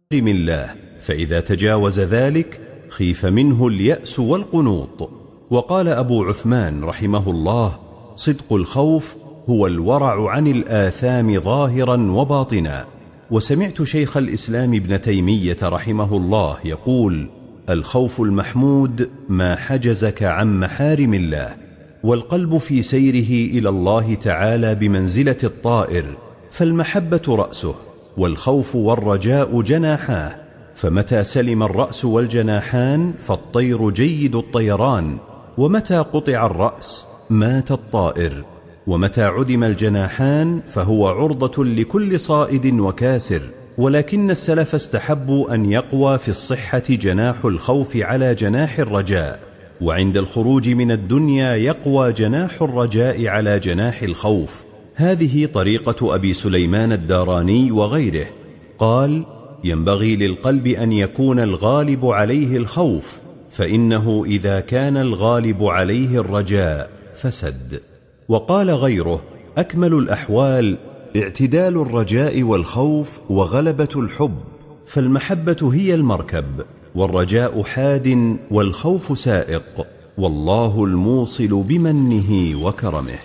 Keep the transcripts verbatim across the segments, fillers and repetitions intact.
من الله، فإذا تجاوز ذلك خيف منه اليأس والقنوط. وقال أبو عثمان رحمه الله: صدق الخوف هو الورع عن الآثام ظاهرا وباطنا. وسمعت شيخ الإسلام ابن تيمية رحمه الله يقول: الخوف المحمود ما حجزك عن محارم الله. والقلب في سيره إلى الله تعالى بمنزلة الطائر، فالمحبة رأسه والخوف والرجاء جناحاه، فمتى سلم الرأس والجناحان فالطير جيد الطيران، ومتى قطع الرأس مات الطائر، ومتى عدم الجناحان فهو عرضة لكل صائد وكاسر. ولكن السلف استحبوا أن يقوى في الصحة جناح الخوف على جناح الرجاء، وعند الخروج من الدنيا يقوى جناح الرجاء على جناح الخوف. هذه طريقة أبي سليمان الداراني وغيره. قال: ينبغي للقلب أن يكون الغالب عليه الخوف، فإنه إذا كان الغالب عليه الرجاء فسد. وقال غيره: أكمل الأحوال اعتدال الرجاء والخوف وغلبة الحب، فالمحبة هي المركب، والرجاء حاد، والخوف سائق، والله الموصل بمنه وكرمه.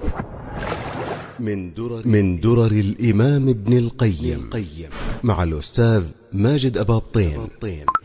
من درر, من درر الإمام ابن القيم مع الأستاذ ماجد أبابطين.